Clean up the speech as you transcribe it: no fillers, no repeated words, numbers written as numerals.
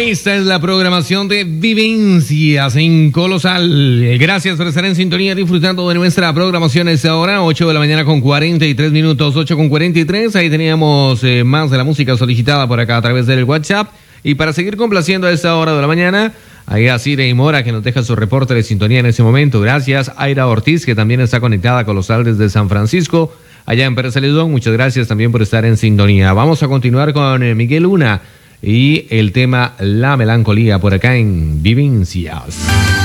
Esta es la programación de Vivencias en Colosal. Gracias por estar en sintonía disfrutando de nuestra programación a esta hora, 8 de la mañana con 43 minutos, 8 con 43. Ahí teníamos más de la música solicitada por acá a través del WhatsApp. Y para seguir complaciendo a esta hora de la mañana, ahí a Cire y Mora, que nos deja su reporte de sintonía en ese momento. Gracias. Aira Ortiz, que también está conectada a Colosal desde San Francisco, allá en Pérez Celedón. Muchas gracias también por estar en sintonía. Vamos a continuar con Miguel Luna y el tema La Melancolía por acá en Vivencias.